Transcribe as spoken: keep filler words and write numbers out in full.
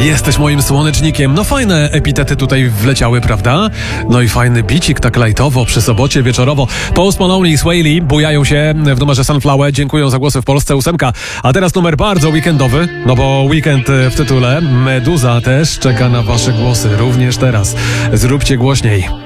Jesteś moim słonecznikiem. No fajne epitety tutaj wleciały, prawda? No i fajny bicik, tak lajtowo, przy sobocie wieczorowo. Post Malone i Swaley bujają się w numerze Sunflower. Dziękuję za głosy w Polsce, ósemka. A teraz numer bardzo weekendowy, no bo weekend w tytule. Meduza też czeka na wasze głosy, również teraz. Zróbcie głośniej.